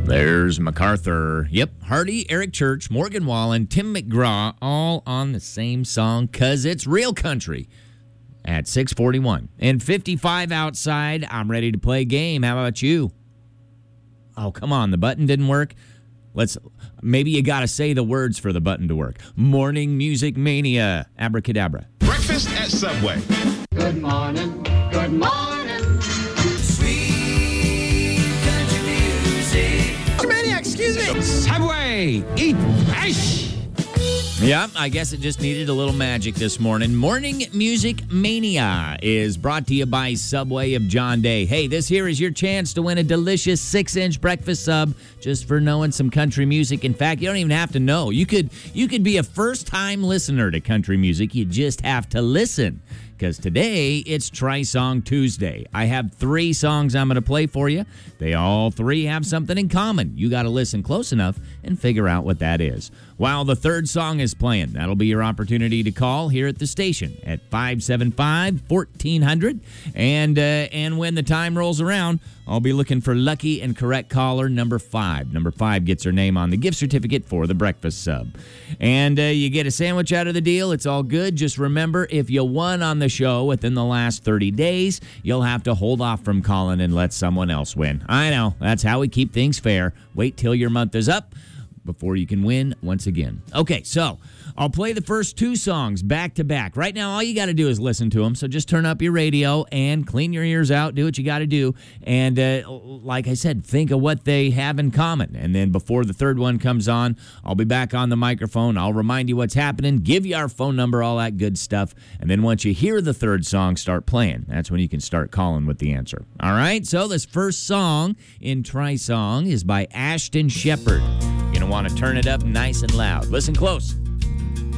There's MacArthur. Yep, Hardy, Eric Church, Morgan Wallen, Tim McGraw, all on the same song, 'cause it's real country. At 6:41 and 55 outside, I'm ready to play a game. How about you? Oh, come on, the button didn't work. Maybe you got to say the words for the button to work. Morning Music Mania. Abracadabra. Breakfast at Subway. Good morning, good morning. Sweet country music. Maniac, excuse me. Subway, eat fresh. Yeah, I guess it just needed a little magic this morning. Morning Music Mania is brought to you by Subway of John Day. Hey, this here is your chance to win a delicious 6-inch breakfast sub just for knowing some country music. In fact, you don't even have to know. You could be a first-time listener to country music. You just have to listen. Because today, it's Try Song Tuesday. I have 3 songs I'm going to play for you. They all 3 have something in common. You got to listen close enough and figure out what that is. While the third song is playing, that'll be your opportunity to call here at the station at 575-1400. And when the time rolls around, I'll be looking for lucky and correct caller number 5. Number 5 gets her name on the gift certificate for the breakfast sub. And you get a sandwich out of the deal. It's all good. Just remember, if you won on the show within the last 30 days, you'll have to hold off from calling and let someone else win. I know. That's how we keep things fair. Wait till your month is up before you can win once again. Okay, so I'll play the first 2 songs back to back. Right now, all you got to do is listen to them. So just turn up your radio and clean your ears out. Do what you got to do. And like I said, think of what they have in common. And then before the third one comes on, I'll be back on the microphone. I'll remind you what's happening, give you our phone number, all that good stuff. And then once you hear the third song start playing, that's when you can start calling with the answer. All right? So this first song in Try Song is by Ashton Shepherd. You're going to want to turn it up nice and loud. Listen close.